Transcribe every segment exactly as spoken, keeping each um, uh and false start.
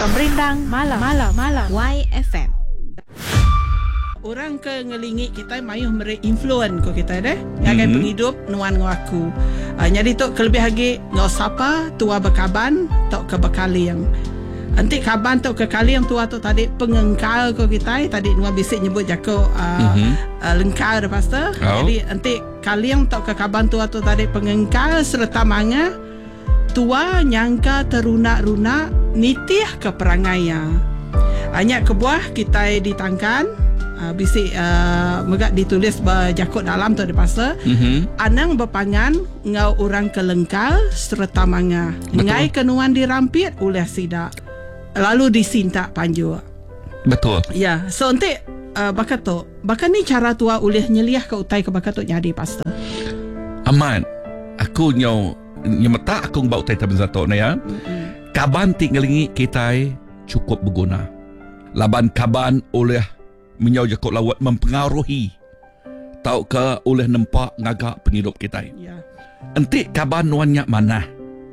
Pemberindang Malam Malam Malam Y F M. Orang ke ngelingit kita mayuh mere influence ko kita deh. Yang mm-hmm. penghidup nuan ngaku. Uh, jadi tu kelebih lagi ngau sapa tua bekaban tok ke bekaliang. Anti kaban tok ke kaliang tua tu tadi pengengkal ko kita tadi nuan bisik nyebut jako uh, mm-hmm. uh, lengkal dah pastor. Oh. Jadi anti kaliang tok ke kaban tua tu tadi pengengkal serta manga tua nyangka terunak-runak nitih ke perangaya. Banyak kebuah kita ditangkan. Uh, bisik uh, megak ditulis berjakut dalam tu ada pasal mm-hmm. anang berpangan ngau orang kelengkal serta manga ngai kenuan dirampit oleh sidak lalu disinta panju. Betul. Ya, so nanti uh, bakat tu bakat ni cara tua oleh nyeliah ke utai ke bakat tu nyadi pasal aman aku nyau nyemeta aku bau utai taben zato na ya mm-hmm. kaban tinggalingi kita cukup berguna laban kaban oleh menyau jakut lawat mempengaruhi tau ke oleh nampak ngagak penghidup kita. Ya. Entik kaban nuannya manah.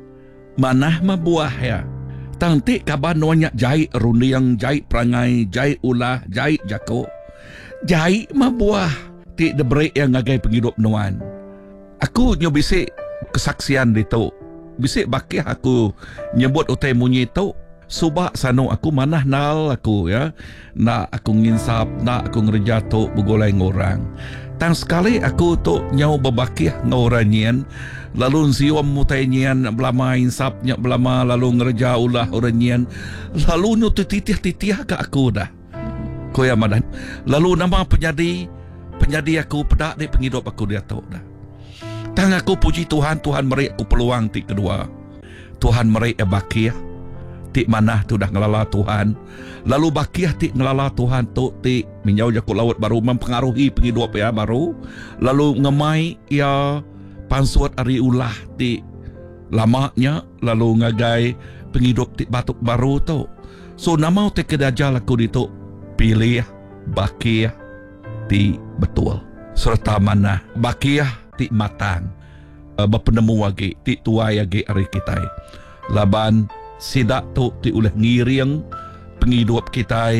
Manah mabuah ya. Tantik kaban nuannya jahit rundiang, jahit perangai, jahit ulah, jahit jakut. Jahit mabuah. Tik debreak yang ngagai penghidup nuan. Aku nyo bisik kesaksian itu. Bisik bakih aku nyebut utai munyi itu. Subak sano aku manah nal aku ya. Nak aku nginsap, nak aku ngerja tu begolai ngorang. Tang sekali aku tu nyau berbakih ngoranyian. Lalu siwam mutainyian belama insapnya belama lalu ngerja ulah oranyian. Lalu nyu titih-titih ke aku dah. Koya madan. Lalu nama penyadi penyadi aku pedak di penghidup aku dia tu dah. Tang aku puji Tuhan, Tuhan meri aku peluang ti kedua. Tuhan meri bakih. Tik manah tu dah ngelala Tuhan. Lalu bakiah tik ngelala Tuhan tu tik menyau jakut laut baru mempengaruhi penghidup ya baru. Lalu ngemai ya pansuat ari ulah tik lamanya lalu ngagai penghidup tik batuk baru tu. So nama tik kedajal aku ditu pilih bakiah tik betul serta manah bakiah tik matang uh, berpenemu lagi tik tuai lagi ari kita. Laban sidak tu ti oleh ngiring penghidup kita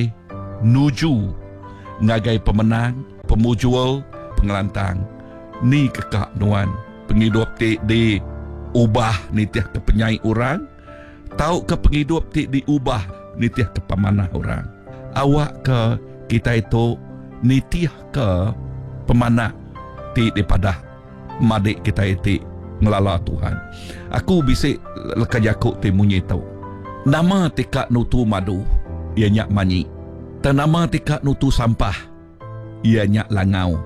nuju ngagai pemenang, pemujual, pengelantang. Ni kekak nuan penghidup ti di ubah nitiah ke penyai orang, tau ke penghidup ti diubah nitiah ke pemanah orang. Awak ke kita itu nitiah ke pemanah ti daripada madik kita itu ngelala Tuhan. Aku bisik lekajakuk ti munyi tau. Nama tikak nutu madu, ianya manyi. Dan nama tikak nutu sampah, ianya langau.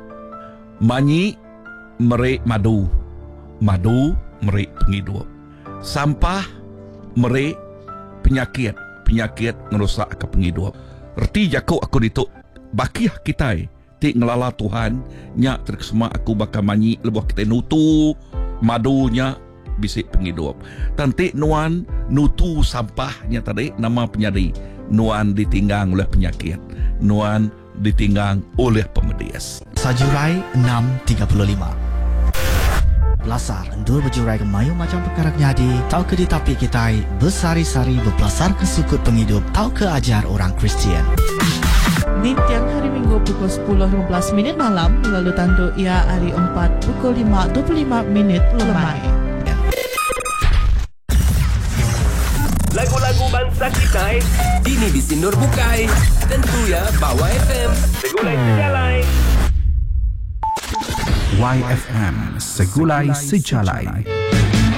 Manyi merik madu, madu merik penghidup. Sampah merik penyakit, penyakit ngerusak ke penghidup. Erti jakuk aku dituk bakiah kita tik ngelala Tuhan, nyak terkesema aku bakal manyi lebuh kita nutu madunya bisik penghidup. Tantik nuan nutu sampahnya tadi nama penyadi. Nuan ditinggang oleh penyakit. Nuan ditinggang oleh pemedias. Sajurai enam tiga puluh lima. Belasar endur berjurai ke mayu macam perkara nyadi. Tau ke di tapi kita bersari-sari berpelasar ke sukut penghidup. Tau ke ajar orang Kristian. Di tiang hari Minggu pukul sepuluh lima belas minit malam, lalu tanduk ia hari empat pukul lima dua puluh lima minit lemai. Lagu-lagu bangsa kita ini disindur bukai. Tentu ya bawa F M Segulai Sejalai. Y F M Segulai Sejalai.